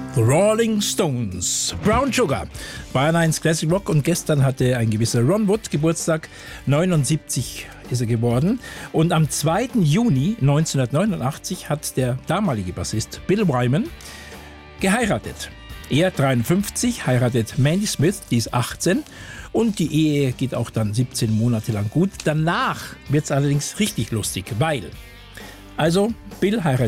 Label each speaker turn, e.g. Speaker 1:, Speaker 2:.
Speaker 1: The Rolling Stones, Brown Sugar, Bayern 1 Classic Rock, und gestern hatte ein gewisser Ron Wood Geburtstag, 79 ist er geworden, und am 2. Juni 1989 hat der damalige Bassist Bill Wyman geheiratet. Er 53, heiratet Mandy Smith, die ist 18, und die Ehe geht auch dann 17 Monate lang gut. Danach wird es allerdings richtig lustig, weil, also Bill heiratet